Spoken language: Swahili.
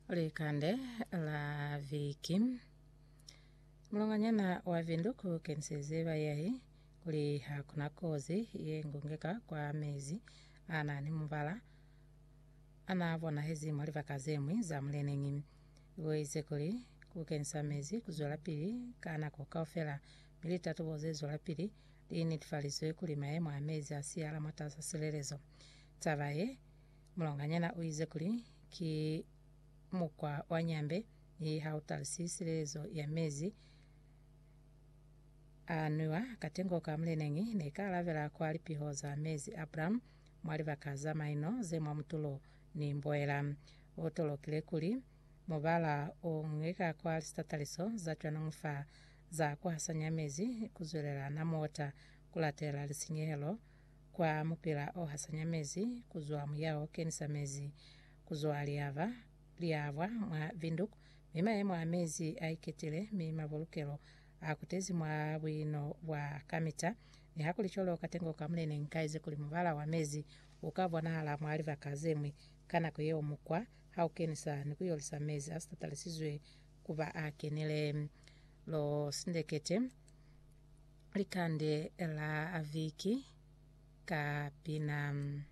Likande la viki mulonganyana wa vinduku kensezeva yayi kuli hakuna kozi yengongeka kwa mezi anani muvala anavona hezi mwali vakazemwi za mlenengi weze kuli kukensa mezi kuzola pili kana kukaufela mili tatu boze zola pili lini tifalizwe kuli maemo amezi asiala matasa selelezo tavaye mulonganyana uize kuli ki mukwa wanyambe ni hautalisisilezo ya mezi anua katengo ka mlenengi nekalavela kwali pihoza mezi Abraham mwali vakaza maino zemwa mutulo ni mboela otolo kile kuli mubala ongeka kwali stataliso zachwa numufa za kuhasanya mezi kuzolela na mota kulatela lisinyelo kwa mupila ohasanya mezi kuzwa muyao kenisa mezi kuzwa liava mwa vinduku mima mwa mezi aiketele mima volukelo akutezi mwa bwino wa kamita ni hakulicholo katengo kamlene nkaize kuli muvala wa mezi ukavwa na hala mwali vakazemwi kana kuyeo mukwa haukenisa nikuyolisa mezi astatalisizwe kuba akenele lo sindekete likande la aviki kapina